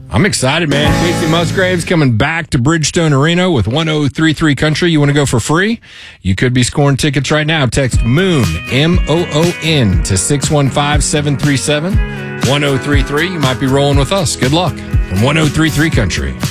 I'm excited, man. Casey Musgraves coming back to Bridgestone Arena with 1033 Country. You want to go for free? You could be scoring tickets right now. Text MOON, MOON, to 615-737-1033. You might be rolling with us. Good luck from 1033 Country.